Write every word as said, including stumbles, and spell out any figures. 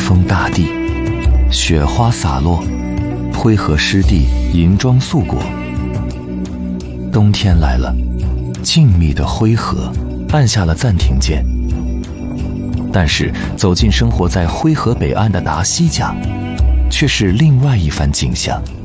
丰大地，雪花洒落，灰河湿地银装素裹。冬天来了，静谧的灰河按下了暂停键。但是走进生活在灰河北岸的达西家，却是另外一番景象。